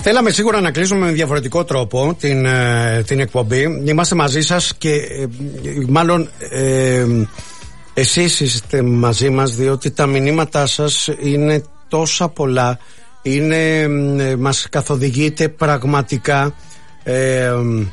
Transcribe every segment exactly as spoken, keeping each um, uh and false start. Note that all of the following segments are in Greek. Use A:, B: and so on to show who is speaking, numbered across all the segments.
A: Θέλαμε σίγουρα να κλείσουμε με διαφορετικό τρόπο την, την εκπομπή. Είμαστε μαζί σας και μάλλον ε, εσείς είστε μαζί μας, διότι τα μηνύματά σας είναι τόσα πολλά. Είναι, ε, μας καθοδηγείτε πραγματικά ε,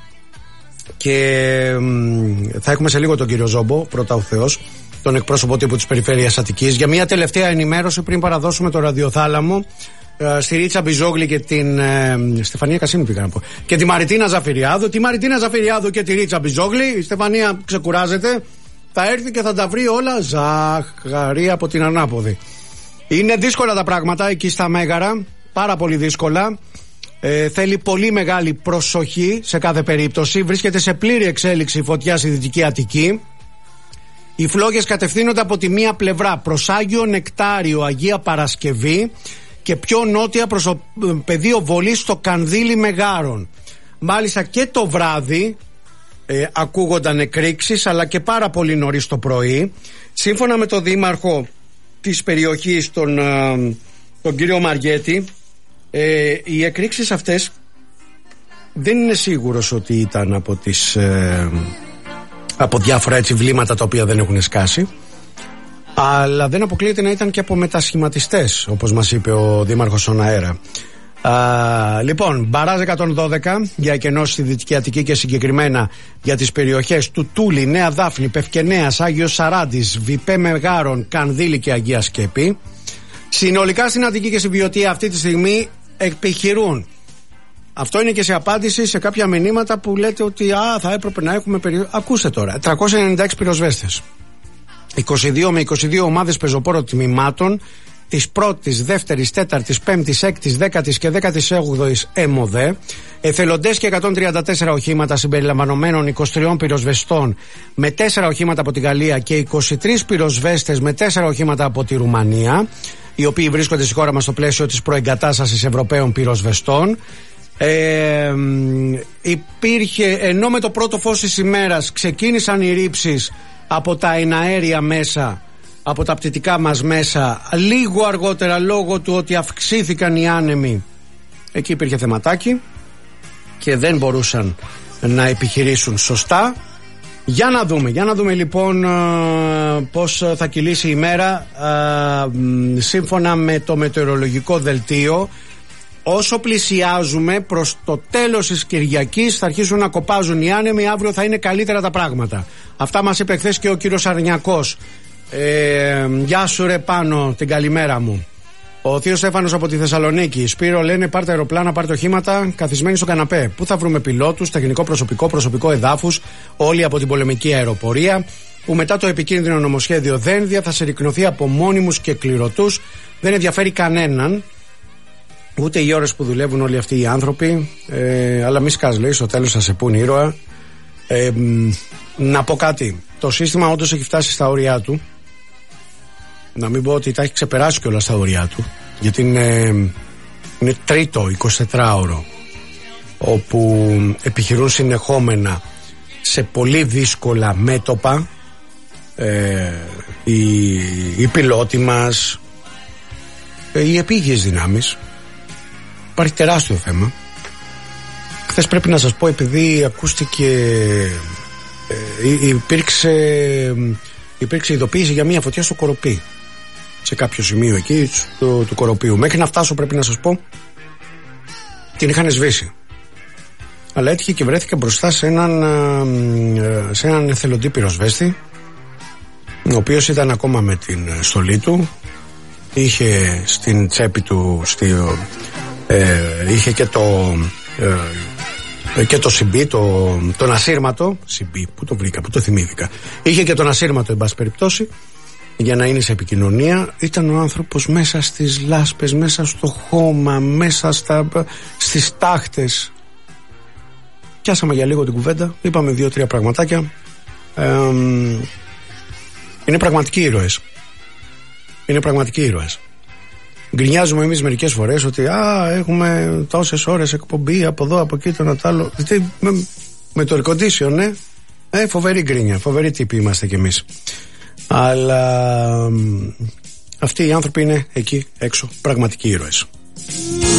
A: και ε, θα έχουμε σε λίγο τον κύριο Ζόμπο, πρώτα ο Θεός, τον εκπρόσωπο τύπου της Περιφέρειας Αττικής, για μια τελευταία ενημέρωση πριν παραδώσουμε το ραδιοθάλαμο ε, στη Ρίτσα Μπιζόγλη και την ε, Στεφανία Κασίνη πήγα να πω, και τη Μαριτίνα Ζαφυριάδου. Τη Μαριτίνα Ζαφυριάδου και τη Ρίτσα Μπιζόγλη. Η Στεφανία ξεκουράζεται, θα έρθει και θα τα βρει όλα ζαχαρία από την ανάποδη. Είναι δύσκολα τα πράγματα εκεί στα Μέγαρα, πάρα πολύ δύσκολα. Ε, θέλει πολύ μεγάλη προσοχή σε κάθε περίπτωση. Βρίσκεται σε πλήρη εξέλιξη η φωτιά στη Δυτική Αττική. Οι φλόγες κατευθύνονται από τη μία πλευρά προς Άγιο Νεκτάριο, Αγία Παρασκευή, και πιο νότια προς το πεδίο βολής στο Κανδύλι Μεγάρων. Μάλιστα και το βράδυ ε, ακούγονταν εκρήξεις, αλλά και πάρα πολύ νωρίς το πρωί. Σύμφωνα με τον δήμαρχο της περιοχής, τον, τον κύριο Μαριέτη, ε, οι εκρήξεις αυτές δεν είναι σίγουρος ότι ήταν από τις ε, από διάφορα έτσι βλήματα τα οποία δεν έχουν σκάσει, αλλά δεν αποκλείεται να ήταν και από μετασχηματιστές, όπως μας είπε ο δήμαρχος στον αέρα. Α, λοιπόν, μπαράζ εκατόν δώδεκα για εκενώσεις στη Δυτική Αττική και συγκεκριμένα για τις περιοχές του Τούλη, Νέα Δάφνη, Πευκενέας, Άγιος Σαράντης, Βιπέ Μεγάρων, Κανδύλη και Αγία Σκέπη. Συνολικά στην Αττική και στη Βιωτία αυτή τη στιγμή επιχειρούν. Αυτό είναι και σε απάντηση σε κάποια μηνύματα που λέτε ότι α, θα έπρεπε να έχουμε περι... Ακούστε τώρα, τριακόσιοι ενενήντα έξι πυροσβέστες, είκοσι δύο με είκοσι δύο ομάδες πεζοπόρων τμήματων της πρώτης, δεύτερης, τέταρτης, πέμπτης, έκτης, δέκατης και δέκατης όγδοης ΕΜΟΔΕ, εθελοντές και εκατόν τριάντα τέσσερα οχήματα συμπεριλαμβανομένων είκοσι τριών πυροσβεστών με τέσσερα οχήματα από τη Γαλλία και είκοσι τρεις πυροσβέστες με τέσσερα οχήματα από τη Ρουμανία, οι οποίοι βρίσκονται στη χώρα μας στο πλαίσιο της προεγκατάστασης Ευρωπαίων πυροσβεστών. Ε, υπήρχε, ενώ με το πρώτο φως της ημέρας ξεκίνησαν οι ρήψεις από τα εναέρια μέσα, από τα πτυτικά μας μέσα, λίγο αργότερα λόγω του ότι αυξήθηκαν οι άνεμοι, εκεί υπήρχε θεματάκι και δεν μπορούσαν να επιχειρήσουν σωστά. Για να δούμε, για να δούμε λοιπόν πώς θα κυλήσει η μέρα. Σύμφωνα με το μετεωρολογικό δελτίο, όσο πλησιάζουμε προς το τέλος της Κυριακής θα αρχίσουν να κοπάζουν οι άνεμοι, αύριο θα είναι καλύτερα τα πράγματα. Αυτά μας είπε χθες και ο κύριος Αρνιακός. Ε, γεια σου ρε Πάνο, την καλημέρα μου. Ο θείος Στέφανος από τη Θεσσαλονίκη. Σπύρο, λένε πάρτε αεροπλάνα, πάρτε οχήματα, καθισμένοι στο καναπέ. Πού θα βρούμε πιλότους, τεχνικό προσωπικό, προσωπικό εδάφους, όλοι από την πολεμική αεροπορία, που μετά το επικίνδυνο νομοσχέδιο Δένδια θα συρρικνωθεί από μόνιμους και κληρωτούς. Δεν ενδιαφέρει κανέναν, ούτε οι ώρες που δουλεύουν όλοι αυτοί οι άνθρωποι. Ε, αλλά μη σκάς, λέει, στο τέλος θα σε πούν ήρωα. Ε, να πω κάτι. Το σύστημα όντως έχει φτάσει στα όρια του. Να μην πω ότι τα έχει ξεπεράσει κιόλας στα όρια του, γιατί είναι, είναι τρίτο εικοσιτετράωρο όπου επιχειρούν συνεχόμενα σε πολύ δύσκολα μέτωπα ε, οι, οι πιλότοι μας, ε, οι επίγειες δυνάμεις. Υπάρχει τεράστιο θέμα. Χθες πρέπει να σας πω, επειδή ακούστηκε ε, υπήρξε, υπήρξε ειδοποίηση για μια φωτιά στο Κοροπή, σε κάποιο σημείο εκεί του, του Κοροπίου. Μέχρι να φτάσω, πρέπει να σας πω, την είχαν σβήσει. Αλλά έτυχε και βρέθηκε μπροστά σε έναν, σε έναν εθελοντή πυροσβέστη, ο οποίος ήταν ακόμα με την στολή του. Είχε στην τσέπη του στη, ε, είχε και το ε, και το σιμπί, το, τον ασύρματο σιμπί, που το βρήκα, που το θυμήθηκα. Είχε και τον ασύρματο, εν πάση περιπτώσει, για να είναι σε επικοινωνία. Ήταν ο άνθρωπος μέσα στις λάσπες, μέσα στο χώμα, μέσα στα, στις τάχτες. Πιάσαμε για λίγο την κουβέντα, είπαμε δύο-τρία πραγματάκια. Ε, είναι πραγματικοί ήρωες. Είναι πραγματικοί ήρωες. Γκρινιάζουμε εμείς μερικές φορές ότι α, έχουμε τόσες ώρες εκπομπή από εδώ, από εκεί, το να τ' άλλο. Με, με το air condition, ναι. Ε, φοβερή γκρίνια, φοβερή τύποι είμαστε κι εμείς. Αλλά αυτοί οι άνθρωποι είναι εκεί έξω πραγματικοί ήρωες.